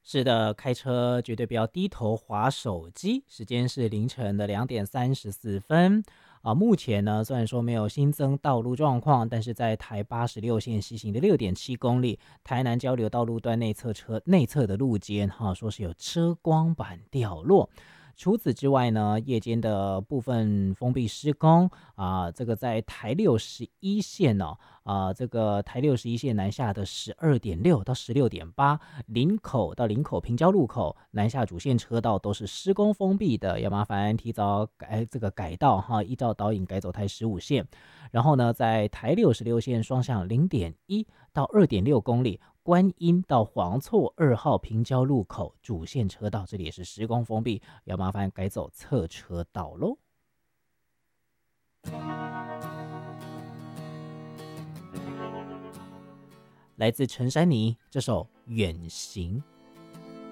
是的，开车绝对不要低头滑手机。时间是凌晨的2:34目前呢，虽然说没有新增道路状况，但是在台86线西行的6.7公里，台南交流道路段内侧的路肩说是有车光板掉落。除此之外呢，夜间的部分封闭施工这个在台61线这个台61线南下的12.6到16.8，林口到林口平交路口南下主线车道都是施工封闭的，要麻烦提早改道依照导引改走台15线。然后呢，在台66线双向0.1到2.6公里，观音到黄厝2号平交路口主线车道这里也是施工封闭，要麻烦改走侧车道喽。来自陈珊妮这首《远行》。